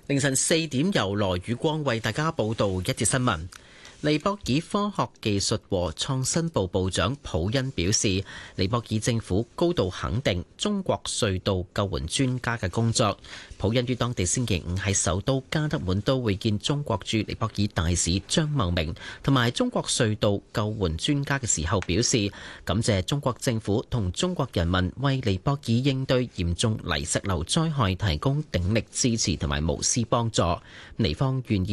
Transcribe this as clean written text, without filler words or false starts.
凌晨4點，由羅宇光為大家報道一節新聞。尼泊爾科學技術和創新部部長普恩表示，尼泊爾政府高度肯定中國隧道救援專家嘅工作。普恩於當地星期五喺首都加德滿都會見中國駐尼泊爾大使張茂明同埋中國隧道救援專家嘅時候表示，感謝中國政府同中國人民為尼泊爾應對嚴重泥石流災害提供鼎力支持同埋無私幫助。尼方願意